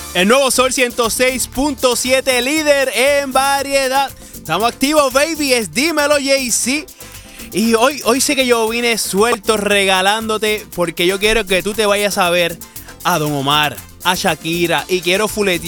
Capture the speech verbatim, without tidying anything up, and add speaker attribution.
Speaker 1: El nuevo Sol ciento seis punto siete, líder en variedad. Estamos activos, baby. Es Dímelo, Jay-Z. Y hoy, hoy sé que yo vine suelto regalándote porque yo quiero que tú te vayas a ver a Don Omar, a Shakira y quiero fuletear